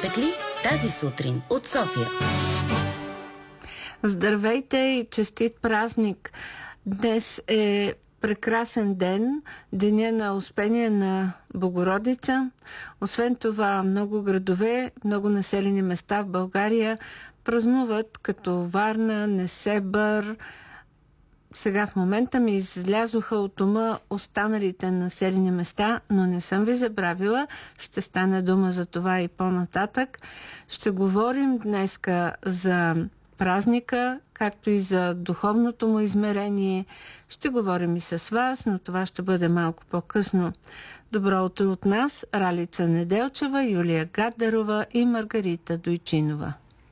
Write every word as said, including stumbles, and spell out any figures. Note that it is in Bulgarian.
запекли тази сутрин от София. Здравейте и честит празник! Днес е прекрасен ден, деня на Успение на Богородица. Освен това, много градове, много населени места в България празнуват, като Варна, Несебър. Сега в момента ми излязоха от ума останалите населени места, но не съм ви забравила. Ще стане дума за това и по-нататък. Ще говорим днеска за празника, както и за духовното му измерение. Ще говорим и с вас, но това ще бъде малко по-късно. Добро утро от нас, Ралица Неделчева, Юлия Гаддарова и Маргарита Дойчинова.